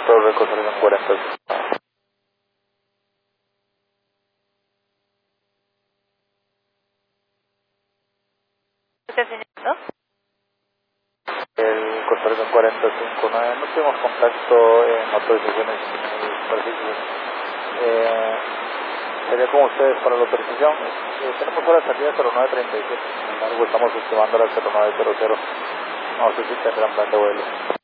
Torre Costa 40. ¿Usted, señor? ¿No? El Costa Rica 4059, no tuvimos contacto en autorizaciones y superficies. Sería con ustedes para la autorización. Tenemos hora de salida 0937, sin embargo estamos estimando la 0900. No sé si tendrán plan de vuelo.